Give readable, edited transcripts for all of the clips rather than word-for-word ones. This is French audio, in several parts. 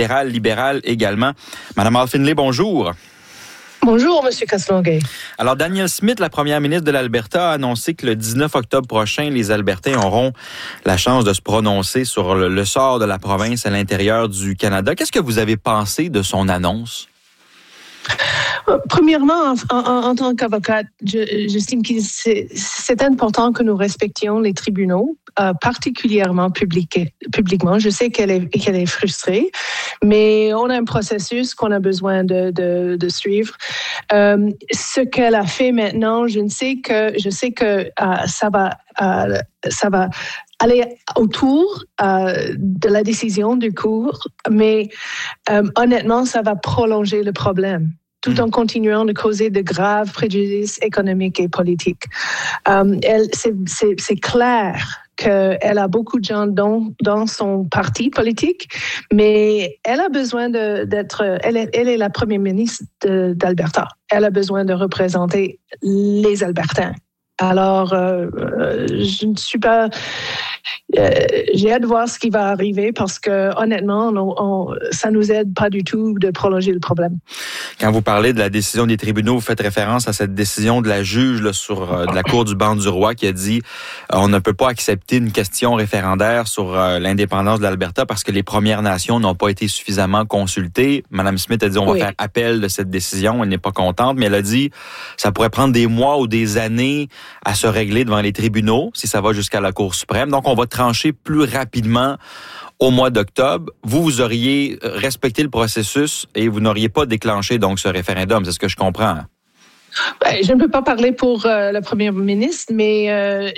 fédéral libéral également. Madame Hall-Findlay, bonjour. Bonjour, M. Castonguay. Alors, Danielle Smith, la première ministre de l'Alberta, a annoncé que le 19 octobre prochain, les Albertains auront la chance de se prononcer sur le sort de la province à l'intérieur du Canada. Qu'est-ce que vous avez pensé de son annonce? Premièrement, en tant qu'avocate, j'estime que c'est important que nous respections les tribunaux, particulièrement publiquement. Je sais qu'elle est frustrée, mais on a un processus qu'on a besoin de suivre. Ce qu'elle a fait maintenant, je sais que ça va aller autour de la décision du cours, mais honnêtement, ça va prolonger le problème, tout en continuant de causer de graves préjudices économiques et politiques. C'est clair qu'elle a beaucoup de gens dans son parti politique, mais elle a besoin d'être... Elle est la première ministre d'Alberta. Elle a besoin de représenter les Albertains. Alors, je ne suis pas... j'ai hâte de voir ce qui va arriver parce que, honnêtement, ça nous aide pas du tout de prolonger le problème. Quand vous parlez de la décision des tribunaux, vous faites référence à cette décision de la juge là, de la Cour du banc du roi qui a dit on ne peut pas accepter une question référendaire sur l'indépendance de l'Alberta parce que les Premières Nations n'ont pas été suffisamment consultées. Madame Smith a dit on va faire appel de cette décision. Elle n'est pas contente, mais elle a dit ça pourrait prendre des mois ou des années à se régler devant les tribunaux si ça va jusqu'à la Cour suprême. Donc, on va trancher plus rapidement au mois d'octobre. Vous auriez respecté le processus et vous n'auriez pas déclenché donc ce référendum. C'est ce que je comprends. Je ne peux pas parler pour le premier ministre, mais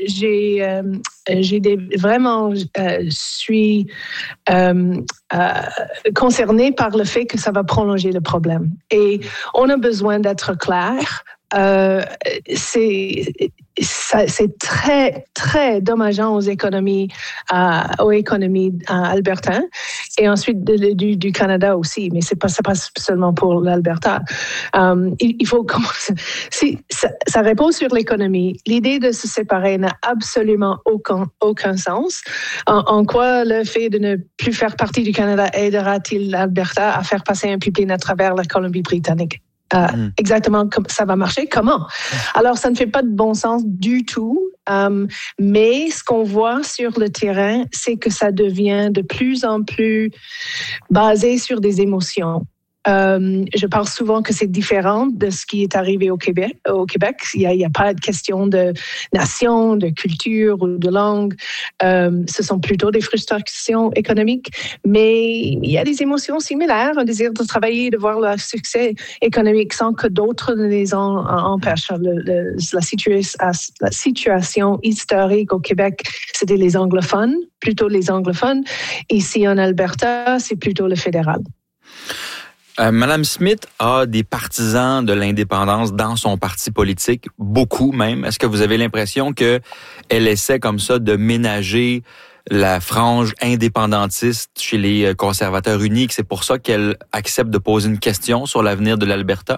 suis concernée par le fait que ça va prolonger le problème. Et on a besoin d'être clair. C'est très, très dommageant aux économies albertaines et ensuite du Canada aussi, mais c'est pas seulement pour l'Alberta. Il faut commencer. Ça repose sur l'économie. L'idée de se séparer n'a absolument aucun sens. En quoi le fait de ne plus faire partie du Canada aidera-t-il l'Alberta à faire passer un pipeline à travers la Colombie-Britannique? Exactement comme ça va marcher. Comment? Alors, ça ne fait pas de bon sens du tout. Mais ce qu'on voit sur le terrain, c'est que ça devient de plus en plus basé sur des émotions. Je parle souvent que c'est différent de ce qui est arrivé au Québec. Il y a pas de question de nation, de culture ou de langue. Ce sont plutôt des frustrations économiques, mais il y a des émotions similaires, un désir de travailler, de voir le succès économique sans que d'autres ne les empêchent. La situation historique au Québec, c'était les anglophones, plutôt les anglophones. Ici en Alberta, c'est plutôt le fédéral. Madame Smith a des partisans de l'indépendance dans son parti politique, beaucoup même. Est-ce que vous avez l'impression qu'elle essaie comme ça de ménager la frange indépendantiste chez les conservateurs unis, que c'est pour ça qu'elle accepte de poser une question sur l'avenir de l'Alberta?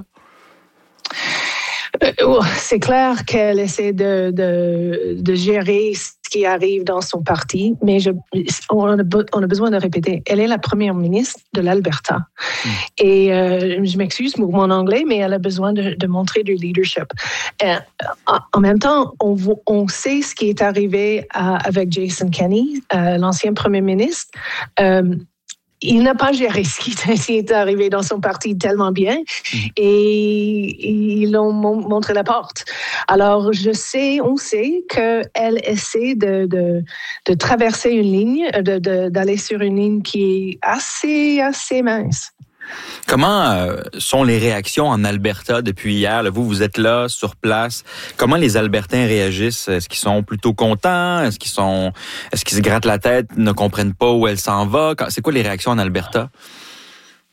C'est clair qu'elle essaie de gérer ce qui arrive dans son parti, mais on a besoin de répéter. Elle est la première ministre de l'Alberta. Et je m'excuse pour mon anglais, mais elle a besoin de montrer du leadership. En même temps, on sait ce qui est arrivé avec Jason Kenney, l'ancien premier ministre. Il n'a pas géré ce qui est arrivé dans son parti tellement bien et ils ont montré la porte. Alors, on sait qu'elle essaie de traverser une ligne, d'aller sur une ligne qui est assez mince. Comment sont les réactions en Alberta depuis hier? Là, vous êtes là, sur place. Comment les Albertains réagissent? Est-ce qu'ils sont plutôt contents? Est-ce qu'ils se grattent la tête, ne comprennent pas où elle s'en va? C'est quoi les réactions en Alberta?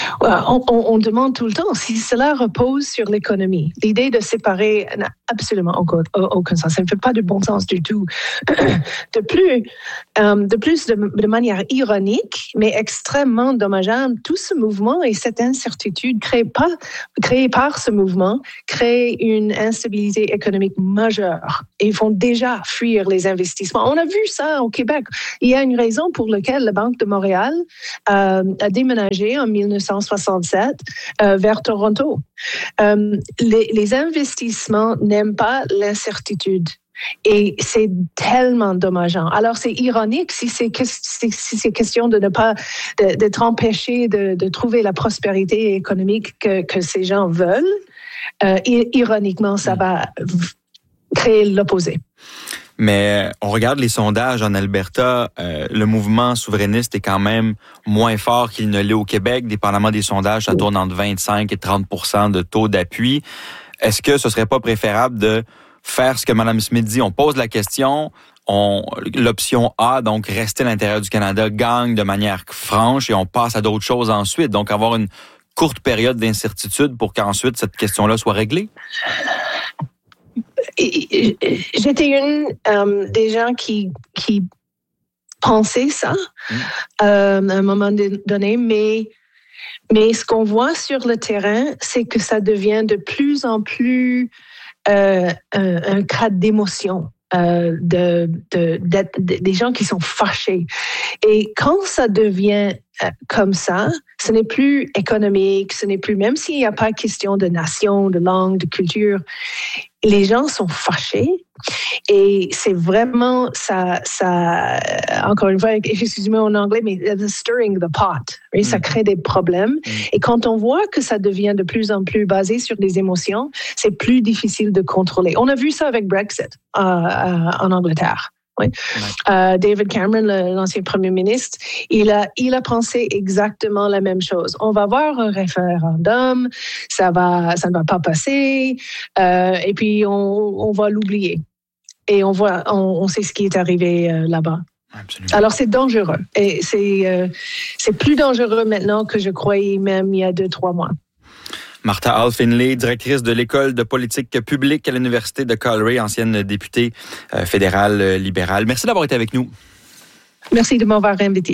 On demande tout le temps si cela repose sur l'économie. L'idée de séparer n'a absolument aucun sens. Ça ne fait pas de bon sens du tout. De plus, de manière ironique, mais extrêmement dommageable, tout ce mouvement et cette incertitude créée par ce mouvement crée une instabilité économique majeure et font déjà fuir les investissements. On a vu ça au Québec. Il y a une raison pour laquelle la Banque de Montréal a déménagé en 1967 vers Toronto. Les investissements n'aiment pas l'incertitude. Et c'est tellement dommageant. Alors, c'est ironique si c'est question de ne pas, de t'empêcher de trouver la prospérité économique que ces gens veulent. Ironiquement, ça va créer l'opposé. Mais on regarde les sondages en Alberta, le mouvement souverainiste est quand même moins fort qu'il ne l'est au Québec. Dépendamment des sondages, ça tourne entre 25 et 30% de taux d'appui. Est-ce que ce serait pas préférable de faire ce que Mme Smith dit? On pose la question, l'option A, donc rester à l'intérieur du Canada, gagne de manière franche et on passe à d'autres choses ensuite. Donc avoir une courte période d'incertitude pour qu'ensuite cette question-là soit réglée? J'étais une des gens qui pensaient ça à un moment donné, mais ce qu'on voit sur le terrain, c'est que ça devient de plus en plus un cas d'émotion. Des gens qui sont fâchés. Et quand ça devient comme ça, ce n'est plus économique, ce n'est plus, même s'il n'y a pas question de nation, de langue, de culture, les gens sont fâchés. Et c'est vraiment ça, encore une fois, excusez-moi en anglais, mais the stirring the pot. Oui, ça crée des problèmes. Et quand on voit que ça devient de plus en plus basé sur des émotions, c'est plus difficile de contrôler. On a vu ça avec Brexit en Angleterre. Oui. David Cameron, l'ancien premier ministre, il a pensé exactement la même chose. On va avoir un référendum, ça ne va pas passer, et puis on va l'oublier. Et on sait ce qui est arrivé là-bas. Absolument. Alors c'est dangereux. Et c'est plus dangereux maintenant que je croyais même il y a 2-3 mois. Martha Hall Findlay, directrice de l'École de politique publique à l'Université de Calgary, ancienne députée fédérale libérale. Merci d'avoir été avec nous. Merci de m'avoir invité.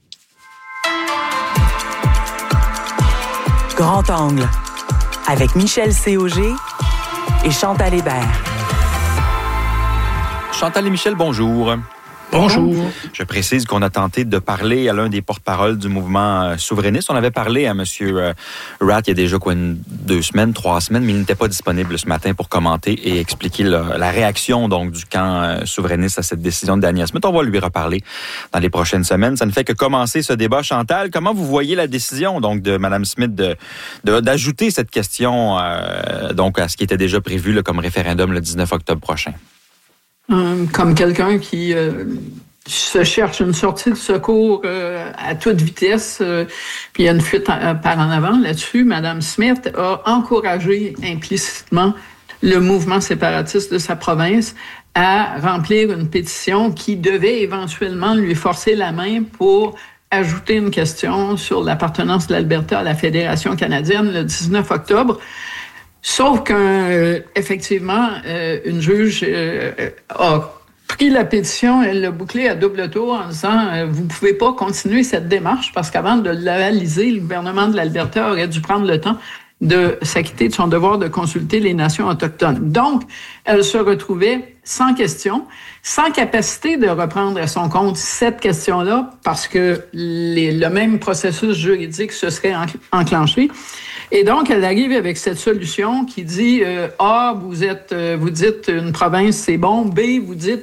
Grand Angle, avec Michel Cauger et Chantal Hébert. Chantal et Michel, bonjour. Bonjour. Je précise qu'on a tenté de parler à l'un des porte-paroles du mouvement souverainiste. On avait parlé à M. Rath il y a déjà 2 semaines, 3 semaines, mais il n'était pas disponible ce matin pour commenter et expliquer la réaction donc du camp souverainiste à cette décision de Danielle Smith. On va lui reparler dans les prochaines semaines. Ça ne fait que commencer ce débat. Chantal, comment vous voyez la décision donc de Mme Smith d'ajouter cette question donc à ce qui était déjà prévu là, comme référendum le 19 octobre prochain? Comme quelqu'un qui se cherche une sortie de secours à toute vitesse, puis il y a une fuite par en avant là-dessus, Mme Smith a encouragé implicitement le mouvement séparatiste de sa province à remplir une pétition qui devait éventuellement lui forcer la main pour ajouter une question sur l'appartenance de l'Alberta à la Fédération canadienne le 19 octobre. Sauf qu'effectivement, une juge a pris la pétition, elle l'a bouclée à double tour en disant vous ne pouvez pas continuer cette démarche parce qu'avant de l'avaliser, le gouvernement de l'Alberta aurait dû prendre le temps de s'acquitter de son devoir de consulter les nations autochtones. Donc, elle se retrouvait sans question, sans capacité de reprendre à son compte cette question-là parce que le même processus juridique se serait enclenché. Et donc, elle arrive avec cette solution qui dit A, vous dites une province, c'est bon. B, vous dites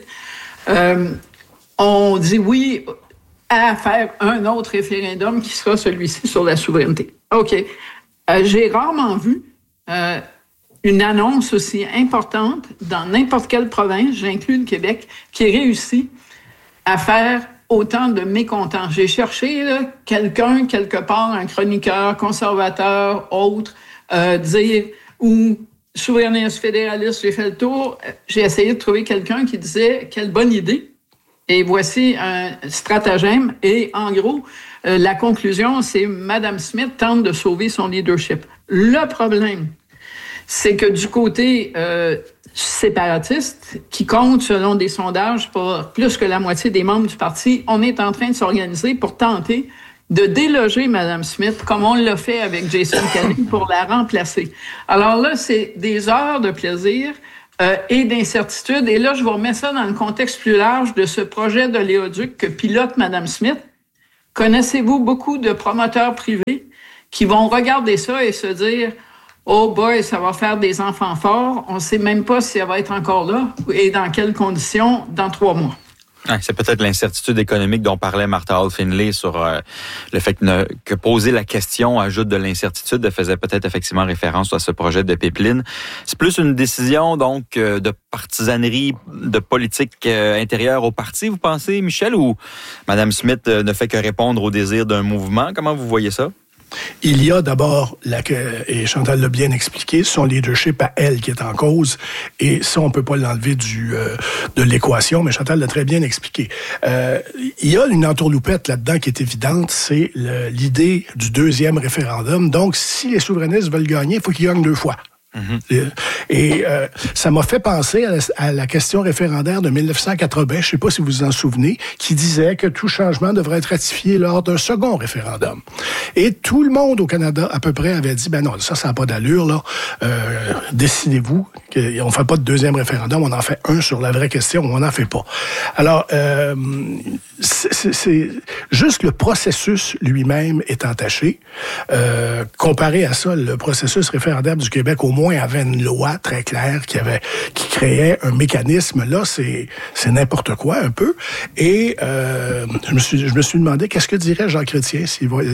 on dit oui à faire un autre référendum qui sera celui-ci sur la souveraineté. OK. J'ai rarement vu une annonce aussi importante dans n'importe quelle province, j'inclus le Québec, qui réussit à faire autant de mécontents. J'ai cherché là, quelqu'un, quelque part, un chroniqueur, conservateur, autre, dire ou souverainiste, fédéraliste, j'ai fait le tour. J'ai essayé de trouver quelqu'un qui disait « Quelle bonne idée ». Et voici un stratagème. Et en gros, la conclusion, c'est Mme Smith tente de sauver son leadership. Le problème, c'est que du côté séparatiste, qui compte selon des sondages pour plus que la moitié des membres du parti, on est en train de s'organiser pour tenter de déloger Mme Smith, comme on l'a fait avec Jason Kenney, pour la remplacer. Alors là, c'est des heures de plaisir et d'incertitude. Et là, je vous remets ça dans le contexte plus large de ce projet de Léoduc que pilote Mme Smith. Connaissez-vous beaucoup de promoteurs privés qui vont regarder ça et se dire « Oh boy, ça va faire des enfants forts. On ne sait même pas si elle va être encore là et dans quelles conditions dans 3 mois. » C'est peut-être l'incertitude économique dont parlait Martha Hall Findlay sur le fait que poser la question ajoute de l'incertitude. Elle faisait peut-être effectivement référence à ce projet de pipeline. C'est plus une décision donc de partisanerie, de politique intérieure au parti, vous pensez, Michel, ou Mme Smith ne fait que répondre au désir d'un mouvement? Comment vous voyez ça? Il y a d'abord, et Chantal l'a bien expliqué, son leadership à elle qui est en cause, et ça, on ne peut pas l'enlever de l'équation, mais Chantal l'a très bien expliqué. Il y a une entourloupette là-dedans qui est évidente, c'est l'idée du 2e référendum. Donc, si les souverainistes veulent gagner, il faut qu'ils gagnent 2 fois. Mm-hmm. Et ça m'a fait penser à la question référendaire de 1980, je ne sais pas si vous vous en souvenez, qui disait que tout changement devrait être ratifié lors d'un second référendum. Et tout le monde au Canada, à peu près, avait dit, ben non, ça n'a pas d'allure, là. Décidez-vous, on ne fait pas de 2e référendum, on en fait un sur la vraie question, on n'en fait pas. Alors, c'est juste le processus lui-même est entaché. Comparé à ça, le processus référendaire du Québec, au moins, avait une loi très claire qui créait un mécanisme. Là, c'est n'importe quoi, un peu. Et je me suis demandé, qu'est-ce que dirait Jean Chrétien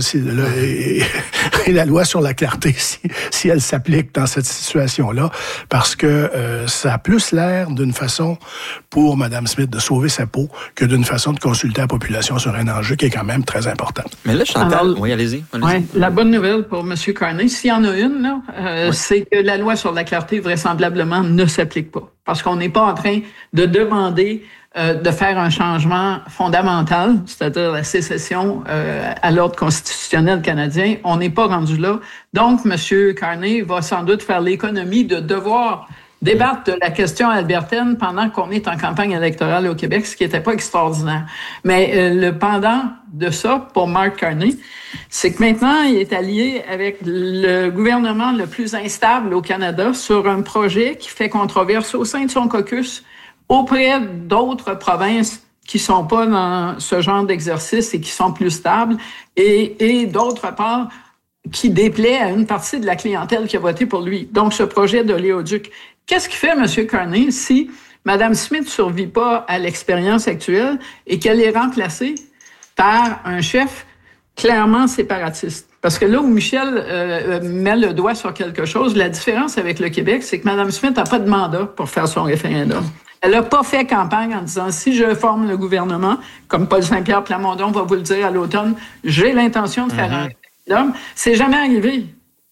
et la loi sur la clarté, si elle s'applique dans cette situation-là, parce que ça a plus l'air d'une façon pour Mme Smith de sauver sa peau que d'une façon de consulter la population sur un enjeu qui est quand même très important. Mais là, Chantal, oui, allez-y. Ouais, la bonne nouvelle pour M. Carney, s'il y en a une, là, c'est que la loi sur la clarté, vraisemblablement, ne s'applique pas. Parce qu'on n'est pas en train de demander de faire un changement fondamental, c'est-à-dire la sécession à l'ordre constitutionnel canadien. On n'est pas rendu là. Donc, M. Carney va sans doute faire l'économie de devoir débattre de la question albertaine pendant qu'on est en campagne électorale au Québec, ce qui n'était pas extraordinaire. Mais le pendant de ça, pour Mark Carney, c'est que maintenant, il est allié avec le gouvernement le plus instable au Canada sur un projet qui fait controverse au sein de son caucus auprès d'autres provinces qui sont pas dans ce genre d'exercice et qui sont plus stables, et d'autre part, qui déplaît à une partie de la clientèle qui a voté pour lui. Donc, ce projet de Léoduc. Qu'est-ce qui fait M. Carney si Mme Smith ne survit pas à l'expérience actuelle et qu'elle est remplacée par un chef clairement séparatiste? Parce que là où Michel met le doigt sur quelque chose, la différence avec le Québec, c'est que Mme Smith n'a pas de mandat pour faire son référendum. Elle n'a pas fait campagne en disant, si je forme le gouvernement, comme Paul Saint-Pierre Plamondon va vous le dire à l'automne, j'ai l'intention de faire un référendum. C'est jamais arrivé.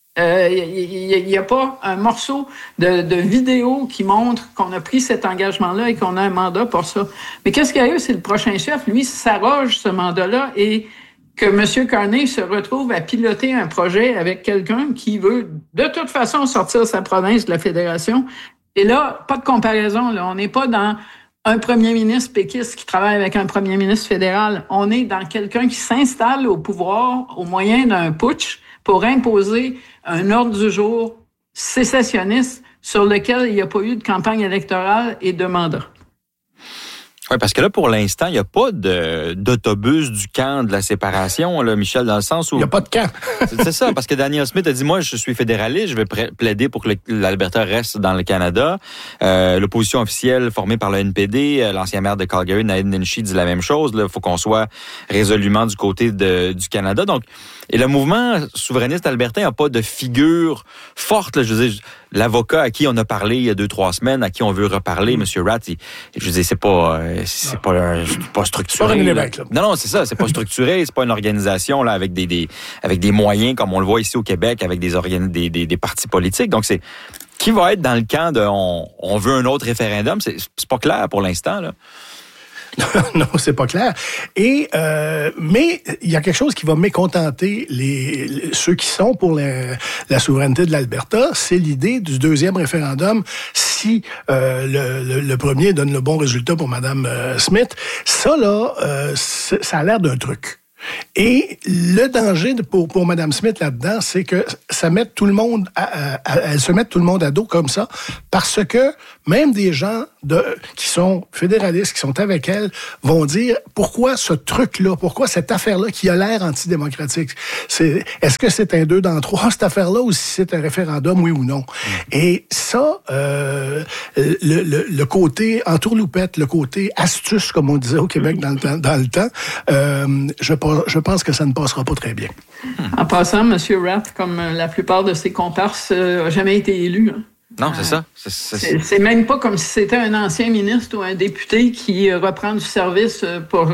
Il n'y a pas un morceau de vidéo qui montre qu'on a pris cet engagement-là et qu'on a un mandat pour ça. Mais qu'est-ce qu'il y a eu? C'est le prochain chef, lui, s'arroge ce mandat-là et que M. Carney se retrouve à piloter un projet avec quelqu'un qui veut de toute façon sortir sa province de la fédération. Et là, pas de comparaison. Là. On n'est pas dans un premier ministre péquiste qui travaille avec un premier ministre fédéral. On est dans quelqu'un qui s'installe au pouvoir au moyen d'un putsch pour imposer un ordre du jour sécessionniste sur lequel il n'y a pas eu de campagne électorale et de mandat. Oui, parce que là, pour l'instant, il n'y a pas d'autobus du camp de la séparation, là, Michel, dans le sens où... Il n'y a pas de camp. C'est ça, parce que Daniel Smith a dit, moi, je suis fédéraliste, je vais plaider pour que l'Alberta reste dans le Canada. L'opposition officielle formée par le NPD, l'ancien maire de Calgary, Naheed Nenshi, dit la même chose. Il faut qu'on soit résolument du côté du Canada. Donc, et le mouvement souverainiste albertain n'a pas de figure forte. Là, je veux dire, l'avocat à qui on a parlé il y a 2-3 semaines, à qui on veut reparler, M. Ratt, je veux dire, c'est pas structuré. Non, c'est ça, c'est pas structuré, c'est pas une organisation là avec des moyens comme on le voit ici au Québec avec des partis politiques. Donc c'est qui va être dans le camp de on veut un autre référendum, c'est pas clair pour l'instant là. Non, c'est pas clair. Et mais il y a quelque chose qui va mécontenter ceux qui sont pour la souveraineté de l'Alberta, c'est l'idée du deuxième référendum si le premier donne le bon résultat pour Mme Smith. Ça, là, ça a l'air d'un truc. Et le danger pour Mme Smith là-dedans, c'est que ça met tout le monde elle se met tout le monde à dos comme ça, parce que même des gens qui sont fédéralistes, qui sont avec elle, vont dire pourquoi ce truc-là, pourquoi cette affaire-là qui a l'air antidémocratique. Est-ce que c'est un 2 dans 3, cette affaire-là, ou si c'est un référendum, oui ou non? Et ça, le côté entourloupette, le côté astuce, comme on disait au Québec dans le temps, je pense que ça ne passera pas très bien. En passant, M. Rath, comme la plupart de ses comparses, n'a jamais été élu. Hein. Non, c'est ça. C'est même pas comme si c'était un ancien ministre ou un député qui reprend du service pour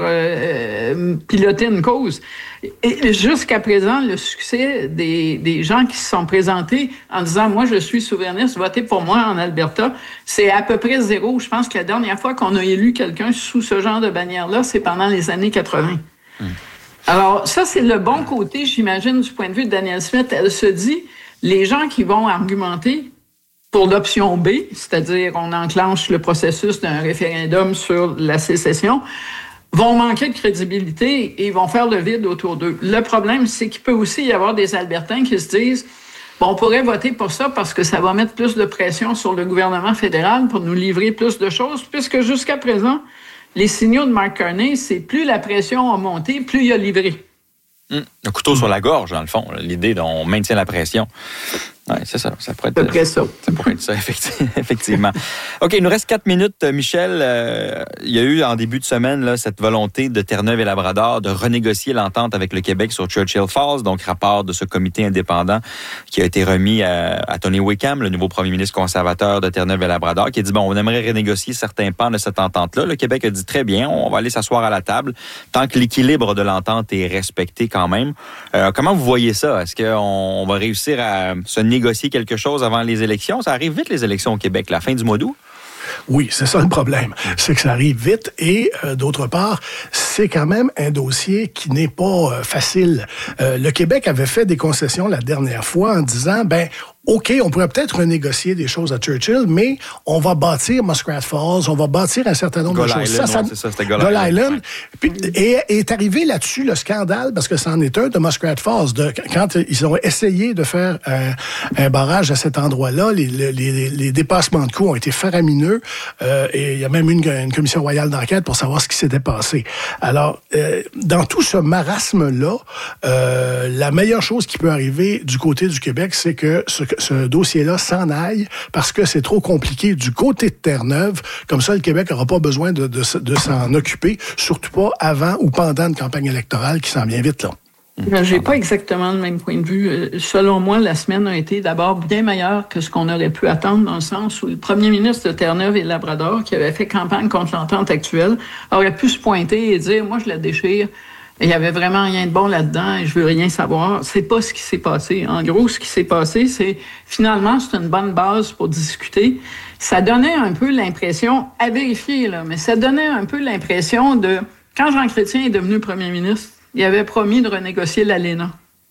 piloter une cause. Et jusqu'à présent, le succès des gens qui se sont présentés en disant « Moi, je suis souverainiste, votez pour moi en Alberta », c'est à peu près zéro. Je pense que la dernière fois qu'on a élu quelqu'un sous ce genre de bannière-là, c'est pendant les années 80. Alors, ça, c'est le bon côté, j'imagine, du point de vue de Danielle Smith. Elle se dit, les gens qui vont argumenter pour l'option B, c'est-à-dire on enclenche le processus d'un référendum sur la sécession, vont manquer de crédibilité et vont faire le vide autour d'eux. Le problème, c'est qu'il peut aussi y avoir des Albertains qui se disent bon, on pourrait voter pour ça parce que ça va mettre plus de pression sur le gouvernement fédéral pour nous livrer plus de choses, puisque jusqu'à présent, les signaux de Mark Carney, c'est plus la pression a monté, plus il a livré. Un couteau sur la gorge, dans le fond. L'idée d'on maintient la pression. Oui, c'est ça. Ça pourrait être ça. Ça pourrait être ça, effectivement. OK, il nous reste 4 minutes. Michel, il y a eu en début de semaine là, cette volonté de Terre-Neuve et Labrador de renégocier l'entente avec le Québec sur Churchill Falls, donc rapport de ce comité indépendant qui a été remis à Tony Wickham, le nouveau premier ministre conservateur de Terre-Neuve et Labrador, qui a dit, bon, on aimerait renégocier certains pans de cette entente-là. Le Québec a dit, très bien, on va aller s'asseoir à la table tant que l'équilibre de l'entente est respecté quand même. Comment vous voyez ça? Est-ce qu'on va réussir à se négocier quelque chose avant les élections? Ça arrive vite, les élections au Québec, la fin du mois d'août? Oui, c'est ça le problème. C'est que ça arrive vite et, d'autre part, c'est quand même un dossier qui n'est pas facile. Le Québec avait fait des concessions la dernière fois en disant, OK, on pourrait peut-être renégocier des choses à Churchill, mais on va bâtir Muskrat Falls, on va bâtir un certain nombre de choses. C'était Gull Island. Puis, et est arrivé là-dessus le scandale, parce que c'en est un de Muskrat Falls. Quand ils ont essayé de faire un barrage à cet endroit-là, les dépassements de coûts ont été faramineux. Et il y a même une commission royale d'enquête pour savoir ce qui s'était passé. Alors, dans tout ce marasme-là, la meilleure chose qui peut arriver du côté du Québec, c'est que ce dossier-là s'en aille parce que c'est trop compliqué du côté de Terre-Neuve. Comme ça, le Québec n'aura pas besoin de s'en occuper, surtout pas avant ou pendant une campagne électorale qui s'en vient vite, là. J'ai pas exactement le même point de vue. Selon moi, la semaine a été d'abord bien meilleure que ce qu'on aurait pu attendre, dans le sens où le premier ministre de Terre-Neuve et Labrador, qui avait fait campagne contre l'entente actuelle, aurait pu se pointer et dire « Moi, je la déchire ». Il y avait vraiment rien de bon là-dedans et je veux rien savoir. C'est pas ce qui s'est passé. En gros, ce qui s'est passé, c'est finalement, c'est une bonne base pour discuter. Ça donnait un peu l'impression, à vérifier, là, mais ça donnait un peu l'impression de, quand Jean Chrétien est devenu premier ministre, il avait promis de renégocier l'ALENA.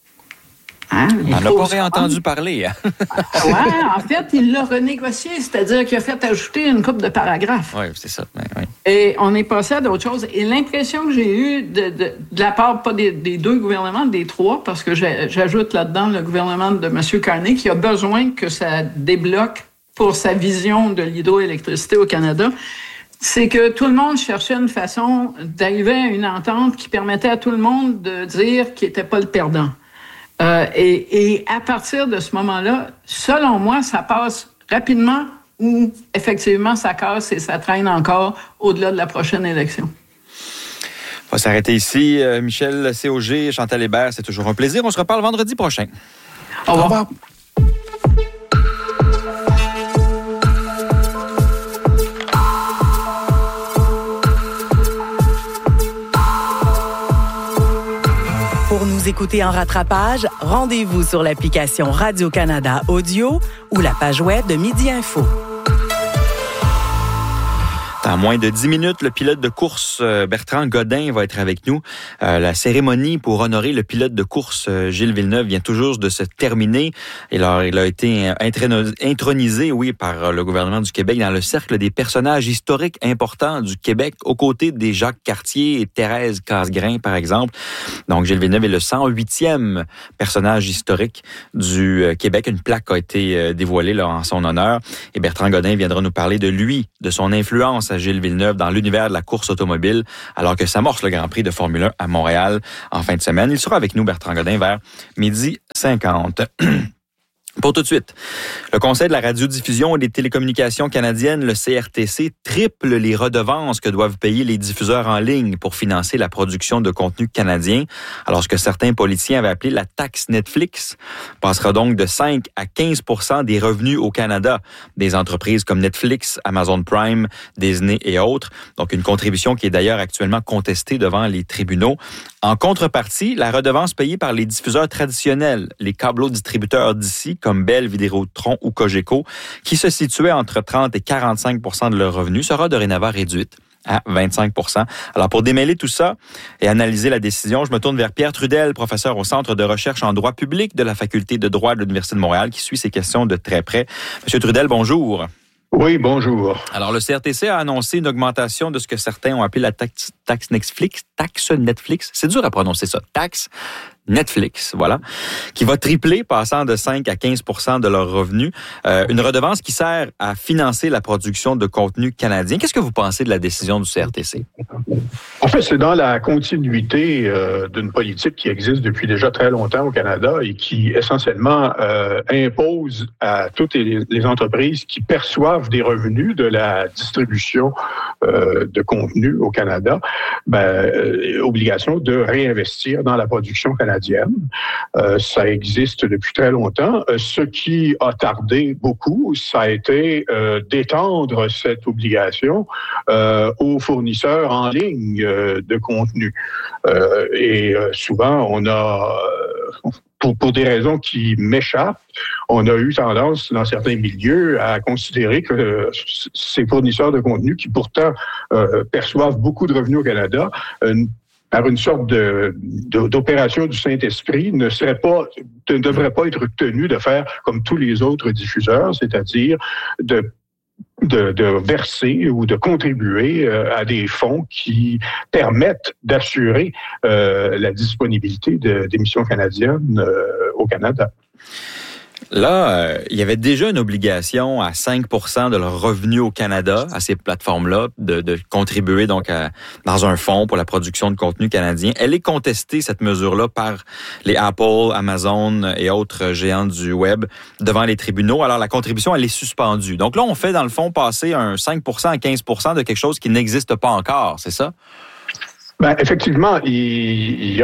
Hein? On n'a pas réentendu parler. Hein? Oui, en fait, il l'a renégocié, c'est-à-dire qu'il a fait ajouter une couple de paragraphes. Oui, c'est ça. Oui. Et on est passé à d'autres choses. Et l'impression que j'ai eue de la part, pas des deux gouvernements, des trois, parce que j'ajoute là-dedans le gouvernement de M. Carney, qui a besoin que ça débloque pour sa vision de l'hydroélectricité au Canada, c'est que tout le monde cherchait une façon d'arriver à une entente qui permettait à tout le monde de dire qu'il n'était pas le perdant. Et à partir de ce moment-là, selon moi, ça passe rapidement ou effectivement ça casse et ça traîne encore au-delà de la prochaine élection. On va s'arrêter ici. Michel COG, Chantal Hébert, c'est toujours un plaisir. On se reparle vendredi prochain. Au revoir. Pour nous écouter en rattrapage, rendez-vous sur l'application Radio-Canada Audio ou la page web de Midi Info. Dans moins de 10 minutes, le pilote de course Bertrand Godin va être avec nous. La cérémonie pour honorer le pilote de course Gilles Villeneuve vient tout juste de se terminer. Et alors, il a été intronisé, par le gouvernement du Québec dans le cercle des personnages historiques importants du Québec, aux côtés des Jacques Cartier et Thérèse Casgrain, par exemple. Donc, Gilles Villeneuve est le 108e personnage historique du Québec. Une plaque a été dévoilée là, en son honneur. Et Bertrand Godin viendra nous parler de lui, de son influence à Gilles Villeneuve dans l'univers de la course automobile, alors que s'amorce le Grand Prix de Formule 1 à Montréal en fin de semaine. Il sera avec nous, Bertrand Godin, vers 12h50. Pour tout de suite, le Conseil de la radiodiffusion et des télécommunications canadiennes, le CRTC, triple les redevances que doivent payer les diffuseurs en ligne pour financer la production de contenu canadien, alors ce que certains politiciens avaient appelé la taxe Netflix passera donc de 5 à 15% des revenus au Canada des entreprises comme Netflix, Amazon Prime, Disney et autres. Donc une contribution qui est d'ailleurs actuellement contestée devant les tribunaux. En contrepartie, la redevance payée par les diffuseurs traditionnels, les câblo-distributeurs d'ici, comme Bell, Vidéotron ou Cogeco, qui se situaient entre 30 et 45% de leurs revenus, sera dorénavant réduite à 25%. Alors, pour démêler tout ça et analyser la décision, je me tourne vers Pierre Trudel, professeur au Centre de recherche en droit public de la Faculté de droit de l'Université de Montréal, qui suit ces questions de très près. Monsieur Trudel, bonjour. Oui, bonjour. Alors, le CRTC a annoncé une augmentation de ce que certains ont appelé la taxe Netflix. C'est dur à prononcer ça. Taxe Netflix, voilà, qui va tripler, passant de 5 à 15% de leurs revenus. Une redevance qui sert à financer la production de contenu canadien. Qu'est-ce que vous pensez de la décision du CRTC? En fait, c'est dans la continuité d'une politique qui existe depuis déjà très longtemps au Canada et qui, essentiellement, impose à toutes les entreprises qui perçoivent des revenus de la distribution de contenu au Canada, obligation de réinvestir dans la production canadienne. Ça existe depuis très longtemps. Ce qui a tardé beaucoup, ça a été d'étendre cette obligation aux fournisseurs en ligne de contenu. Et souvent, on a... Pour des raisons qui m'échappent, on a eu tendance, dans certains milieux, à considérer que ces fournisseurs de contenu, qui pourtant perçoivent beaucoup de revenus au Canada, par une sorte d'opération du Saint-Esprit, ne devrait pas être tenu de faire comme tous les autres diffuseurs, c'est-à-dire de verser ou de contribuer à des fonds qui permettent d'assurer la disponibilité d'émissions canadiennes au Canada. Là, il y avait déjà une obligation à 5% de leurs revenus au Canada, à ces plateformes-là, de contribuer donc dans un fonds pour la production de contenu canadien. Elle est contestée, cette mesure-là, par les Apple, Amazon et autres géants du web devant les tribunaux. Alors, la contribution, elle est suspendue. Donc là, on fait, dans le fond, passer un 5% à 15% de quelque chose qui n'existe pas encore, c'est ça? Effectivement, il y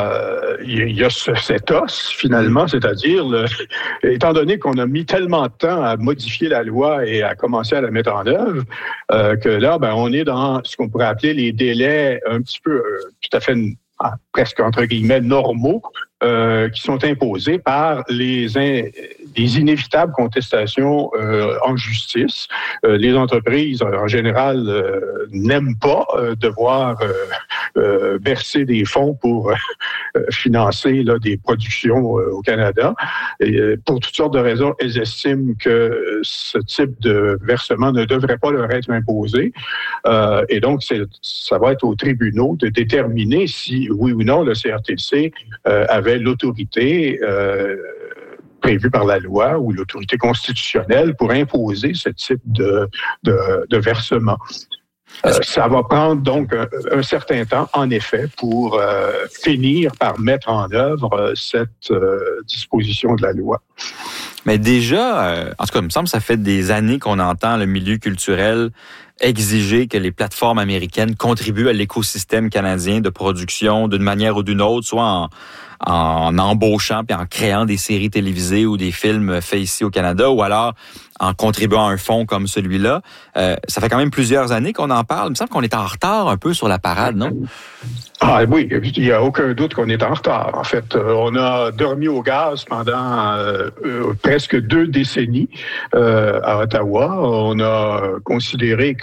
a cet os, finalement, c'est-à-dire, étant donné qu'on a mis tellement de temps à modifier la loi et à commencer à la mettre en œuvre, que là, on est dans ce qu'on pourrait appeler les délais un petit peu, tout à fait, presque entre guillemets, normaux, qui sont imposés par les inévitables contestations en justice. Les entreprises, en général, n'aiment pas devoir verser des fonds pour financer des productions au Canada. Et, pour toutes sortes de raisons, elles estiment que ce type de versement ne devrait pas leur être imposé. Et donc, ça va être aux tribunaux de déterminer si, oui ou non, le CRTC avait l'autorité prévue par la loi ou l'autorité constitutionnelle pour imposer ce type de versement. Ça va prendre donc un certain temps, en effet, pour finir par mettre en œuvre cette disposition de la loi. Mais déjà, en tout cas, il me semble que ça fait des années qu'on entend le milieu culturel exiger que les plateformes américaines contribuent à l'écosystème canadien de production d'une manière ou d'une autre, soit en embauchant puis en créant des séries télévisées ou des films faits ici au Canada, ou alors en contribuant à un fonds comme celui-là. Ça fait quand même plusieurs années qu'on en parle. Il me semble qu'on est en retard un peu sur la parade, non? Ah oui, il n'y a aucun doute qu'on est en retard. En fait, on a dormi au gaz pendant presque 2 décennies à Ottawa. On a considéré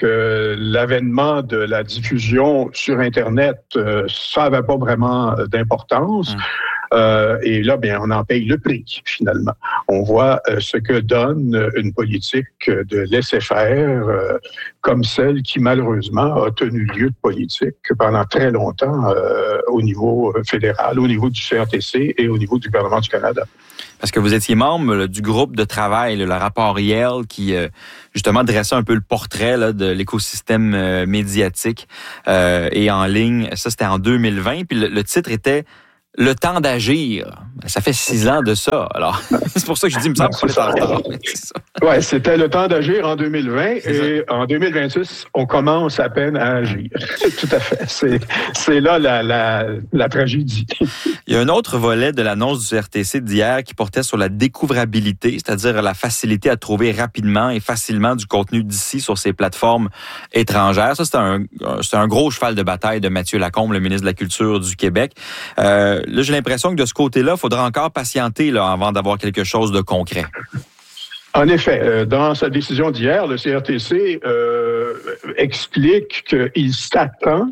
que l'avènement de la diffusion sur Internet, ça n'avait pas vraiment d'importance. Et là, bien, on en paye le prix, finalement. On voit ce que donne une politique de laisser-faire comme celle qui, malheureusement, a tenu lieu de politique pendant très longtemps au niveau fédéral, au niveau du CRTC et au niveau du gouvernement du Canada. Parce que vous étiez membre du groupe de travail, le rapport Yale, qui justement dressait un peu le portrait là, de l'écosystème médiatique et en ligne. Ça, c'était en 2020. Puis le titre était « Le temps d'agir ». Ça fait 6 ans de ça. Alors, c'est pour ça que je dis, il me semble qu'on est en retard. Oui, c'était le temps d'agir en 2020 et en 2026, on commence à peine à agir. Tout à fait. C'est là la tragédie. Il y a un autre volet de l'annonce du CRTC d'hier qui portait sur la découvrabilité, c'est-à-dire la facilité à trouver rapidement et facilement du contenu d'ici sur ces plateformes étrangères. Ça, c'est un gros cheval de bataille de Mathieu Lacombe, le ministre de la Culture du Québec. Là, j'ai l'impression que de ce côté-là, il faudra encore patienter là, avant d'avoir quelque chose de concret. En effet, dans sa décision d'hier, le CRTC explique qu'il s'attend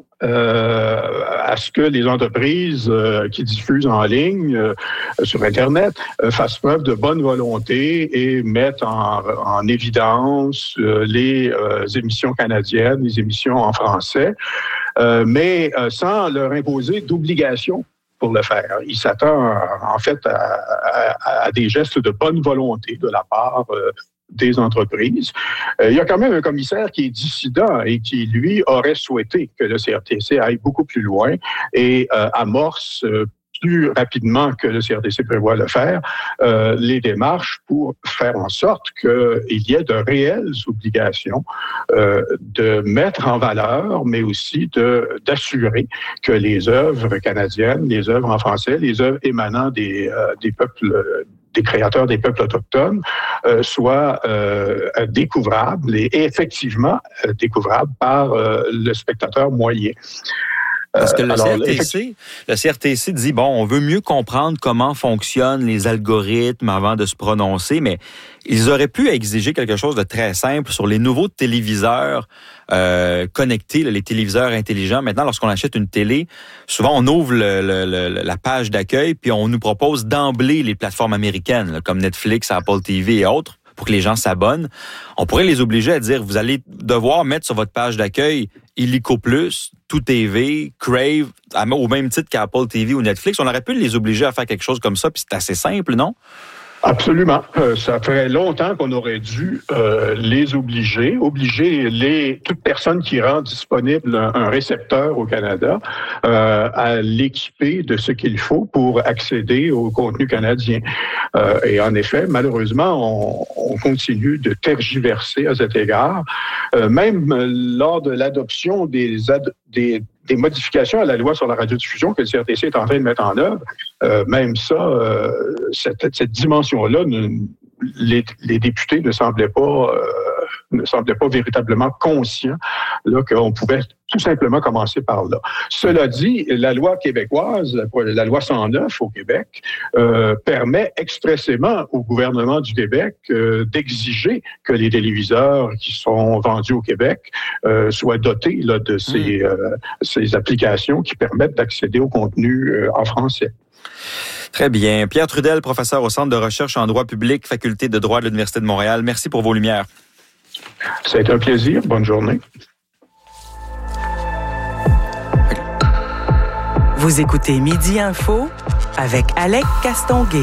à ce que les entreprises qui diffusent en ligne sur Internet fassent preuve de bonne volonté et mettent en évidence les émissions canadiennes, les émissions en français, mais sans leur imposer d'obligations pour le faire. Il s'attend en fait à des gestes de bonne volonté de la part des entreprises. Il y a quand même un commissaire qui est dissident et qui, lui, aurait souhaité que le CRTC aille beaucoup plus loin et amorce plus rapidement que le CRTC prévoit le faire, les démarches pour faire en sorte qu'il y ait de réelles obligations de mettre en valeur, mais aussi d'assurer que les œuvres canadiennes, les œuvres en français, les œuvres émanant des peuples, des créateurs des peuples autochtones soient découvrables et effectivement découvrables par le spectateur moyen. Parce que le CRTC dit, bon, on veut mieux comprendre comment fonctionnent les algorithmes avant de se prononcer, mais ils auraient pu exiger quelque chose de très simple sur les nouveaux téléviseurs connectés, les téléviseurs intelligents. Maintenant, lorsqu'on achète une télé, souvent on ouvre la page d'accueil puis on nous propose d'emblée les plateformes américaines, là, comme Netflix, Apple TV et autres, pour que les gens s'abonnent. On pourrait les obliger à dire, vous allez devoir mettre sur votre page d'accueil Illico Plus, Tout TV, Crave, au même titre qu'Apple TV ou Netflix. On aurait pu les obliger à faire quelque chose comme ça, puis c'est assez simple, non? Absolument. Ça ferait longtemps qu'on aurait dû les obliger toute personne qui rend disponible un récepteur au Canada à l'équiper de ce qu'il faut pour accéder au contenu canadien. Et en effet, malheureusement, on continue de tergiverser à cet égard. Même lors de l'adoption des modifications à la loi sur la radiodiffusion que le CRTC est en train de mettre en œuvre, même ça, cette dimension-là, les députés ne semblaient pas véritablement conscients là, qu'on pouvait tout simplement commencer par là. Cela dit, la loi québécoise, la loi 109 au Québec, permet expressément au gouvernement du Québec d'exiger que les téléviseurs qui sont vendus au Québec soient dotés là, de ces applications qui permettent d'accéder au contenu en français. Très bien. Pierre Trudel, professeur au Centre de recherche en droit public, faculté de droit de l'Université de Montréal. Merci pour vos lumières. Ça a été un plaisir. Bonne journée. Vous écoutez Midi Info avec Alec Castonguay.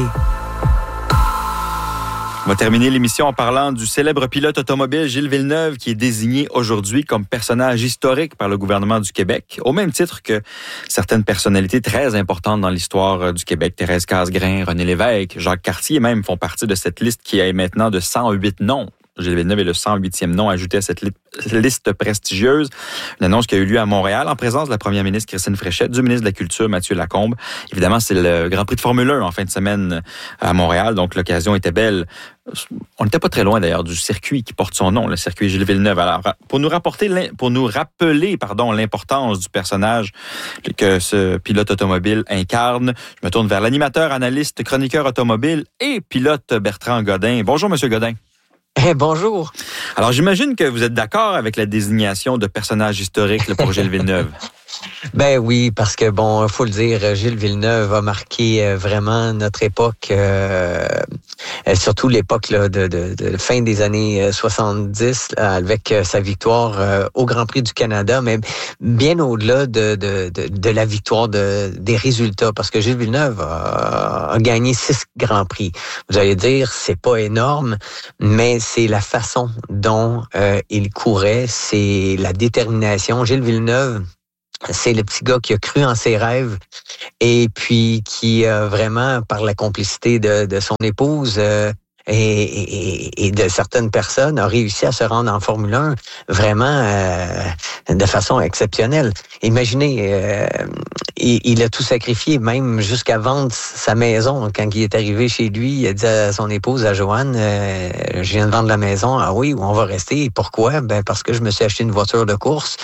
On va terminer l'émission en parlant du célèbre pilote automobile Gilles Villeneuve qui est désigné aujourd'hui comme personnage historique par le gouvernement du Québec, au même titre que certaines personnalités très importantes dans l'histoire du Québec. Thérèse Casgrain, René Lévesque, Jacques Cartier même font partie de cette liste qui est maintenant de 108 noms. Gilles Villeneuve est le 108e nom ajouté à cette liste prestigieuse. Une annonce qui a eu lieu à Montréal en présence de la première ministre Christine Fréchette, du ministre de la Culture Mathieu Lacombe. Évidemment, c'est le Grand Prix de Formule 1 en fin de semaine à Montréal, donc l'occasion était belle. On n'était pas très loin d'ailleurs du circuit qui porte son nom, le circuit Gilles Villeneuve. Alors, pour nous rappeler l'importance du personnage que ce pilote automobile incarne, je me tourne vers l'animateur, analyste, chroniqueur automobile et pilote Bertrand Godin. Bonjour, Monsieur Godin. Bonjour. Alors, j'imagine que vous êtes d'accord avec la désignation de personnage historique là, pour Gilles Villeneuve. Ben oui, parce que bon, faut le dire, Gilles Villeneuve a marqué vraiment notre époque, surtout l'époque là, de fin des années 70, là, avec sa victoire au Grand Prix du Canada, mais bien au-delà de la victoire des résultats, parce que Gilles Villeneuve a gagné 6 Grands Prix. Vous allez dire, c'est pas énorme, mais c'est la façon dont il courait, c'est la détermination. Gilles Villeneuve, c'est le petit gars qui a cru en ses rêves et puis qui vraiment, par la complicité de son épouse et de certaines personnes, a réussi à se rendre en Formule 1 vraiment de façon exceptionnelle. Imaginez, il a tout sacrifié, même jusqu'à vendre sa maison. Quand il est arrivé chez lui, il a dit à son épouse, à Joanne, je viens de vendre la maison. Ah oui, on va rester. Et pourquoi? Ben parce que je me suis acheté une voiture de course.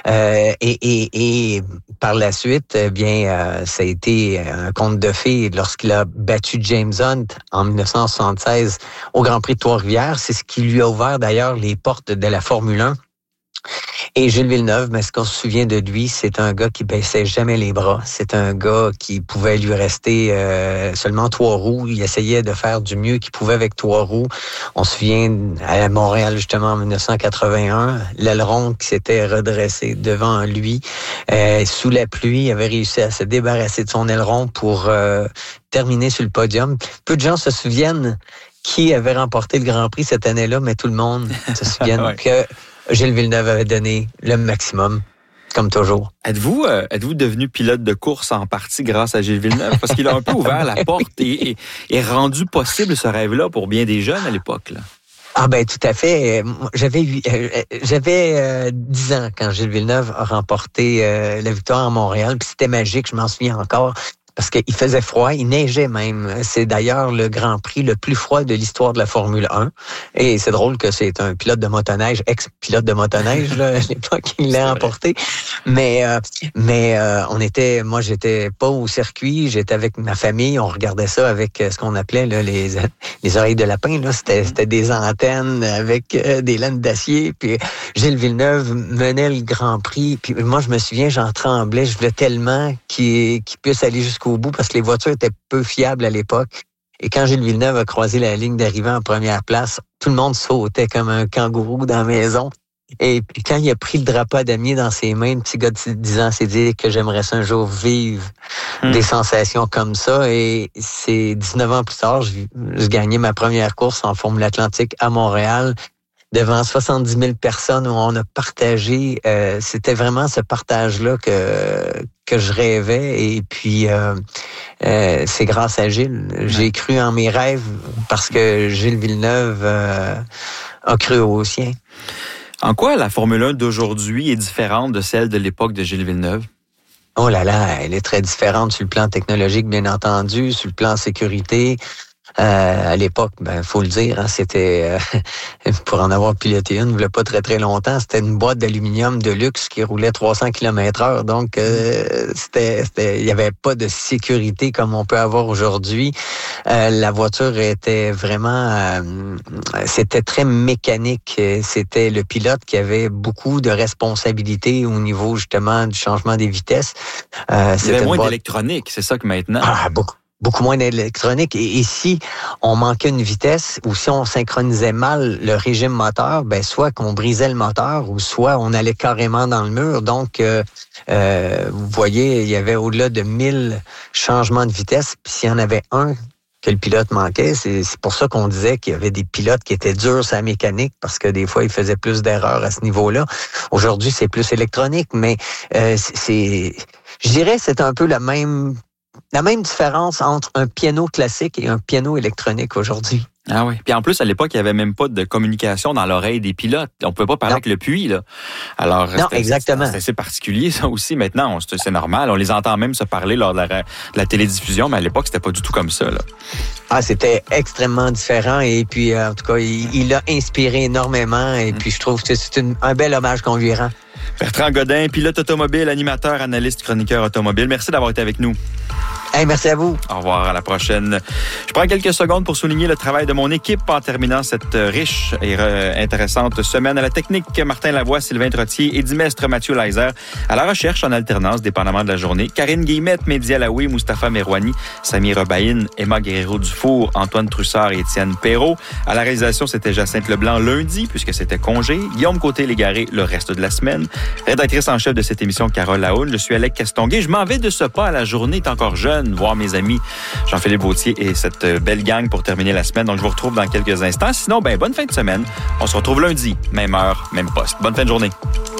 Et par la suite, ça a été un conte de fées lorsqu'il a battu James Hunt en 1976 au Grand Prix de Trois-Rivières. C'est ce qui lui a ouvert d'ailleurs les portes de la Formule 1. Et Gilles Villeneuve, mais ce qu'on se souvient de lui, c'est un gars qui baissait jamais les bras. C'est un gars qui pouvait lui rester seulement 3 roues. Il essayait de faire du mieux qu'il pouvait avec 3 roues. On se souvient à Montréal, justement, en 1981, l'aileron qui s'était redressé devant lui. Sous la pluie, il avait réussi à se débarrasser de son aileron pour terminer sur le podium. Peu de gens se souviennent qui avait remporté le Grand Prix cette année-là, mais tout le monde se souvient que Gilles Villeneuve avait donné le maximum, comme toujours. Êtes-vous devenu pilote de course en partie grâce à Gilles Villeneuve? Parce qu'il a un peu ouvert la porte et rendu possible ce rêve-là pour bien des jeunes à l'époque, là. Ah ben tout à fait. J'avais 10 ans quand Gilles Villeneuve a remporté la victoire à Montréal. Puis c'était magique, je m'en souviens encore. Parce qu'il faisait froid, il neigeait même. C'est d'ailleurs le Grand Prix le plus froid de l'histoire de la Formule 1. Et c'est drôle que c'est un pilote de motoneige, ex-pilote de motoneige, là, à l'époque, il l'a remporté. Mais moi, j'étais pas au circuit, j'étais avec ma famille, on regardait ça avec ce qu'on appelait là, les oreilles de lapin. Là. C'était des antennes avec des laines d'acier. Puis Gilles Villeneuve menait le Grand Prix. Puis moi, je me souviens, j'en tremblais, je voulais tellement qu'il puisse aller jusqu'au bout parce que les voitures étaient peu fiables à l'époque. Et quand Gilles Villeneuve a croisé la ligne d'arrivée en première place, tout le monde sautait comme un kangourou dans la maison. Et puis quand il a pris le drapeau à damier dans ses mains, le petit gars de 10 ans s'est dit que j'aimerais ça un jour vivre des sensations comme ça. Et c'est 19 ans plus tard, je gagnais ma première course en Formule Atlantique à Montréal devant 70 000 personnes où on a partagé. C'était vraiment ce partage-là que je rêvais. Et puis, c'est grâce à Gilles. J'ai cru en mes rêves parce que Gilles Villeneuve a cru aux siens. En quoi la Formule 1 d'aujourd'hui est différente de celle de l'époque de Gilles Villeneuve? Oh là là, elle est très différente sur le plan technologique, bien entendu, sur le plan sécurité. À l'époque, faut le dire, hein, c'était pour en avoir piloté une, il n'y a pas très très longtemps, c'était une boîte d'aluminium de luxe qui roulait 300 km/h. Donc, il n'y avait pas de sécurité comme on peut avoir aujourd'hui. La voiture était vraiment, c'était très mécanique. C'était le pilote qui avait beaucoup de responsabilités au niveau justement du changement des vitesses. Il y avait moins d'électronique, c'est ça que maintenant. Beaucoup moins d'électronique. Et si on manquait une vitesse ou si on synchronisait mal le régime moteur, soit qu'on brisait le moteur ou soit on allait carrément dans le mur. Donc, vous voyez, il y avait au-delà de 1000 changements de vitesse. Puis s'il y en avait un que le pilote manquait, c'est pour ça qu'on disait qu'il y avait des pilotes qui étaient durs sur la mécanique parce que des fois, ils faisaient plus d'erreurs à ce niveau-là. Aujourd'hui, c'est plus électronique, mais je dirais c'est un peu la même différence entre un piano classique et un piano électronique aujourd'hui. Ah oui. Puis en plus, à l'époque, il n'y avait même pas de communication dans l'oreille des pilotes. On ne pouvait pas parler avec le puits, là. Alors, exactement. C'est assez particulier, ça aussi. Maintenant, c'est normal. On les entend même se parler lors de la télédiffusion, mais à l'époque, c'était pas du tout comme ça, là. Ah, c'était extrêmement différent. Et puis, en tout cas, il a inspiré énormément. Et puis, je trouve que c'est un bel hommage qu'on lui rend. Bertrand Godin, pilote automobile, animateur, analyste, chroniqueur automobile. Merci d'avoir été avec nous. Hey, merci à vous. Au revoir, à la prochaine. Je prends quelques secondes pour souligner le travail de mon équipe en terminant cette riche et intéressante semaine. À la technique, Martin Lavoie, Sylvain Trottier et Dimestre Mathieu Leiser. À la recherche, en alternance, dépendamment de la journée, Karine Guillemette, Mehdi Alaoui, Mustapha Merouani, Samir Rebaïn, Emma Guerrero-Dufour, Antoine Trussard et Étienne Perrault. À la réalisation, c'était Jacinthe Leblanc lundi, puisque c'était congé. Guillaume Côté-Légaré le reste de la semaine. Rédactrice en chef de cette émission, Carole Lahoune. Je suis Alec Castonguay. Je m'en vais de ce pas. La journée est encore jeune. Voir mes amis Jean-Philippe Vautier et cette belle gang pour terminer la semaine. Donc, je vous retrouve dans quelques instants. Sinon, bonne fin de semaine. On se retrouve lundi, même heure, même poste. Bonne fin de journée.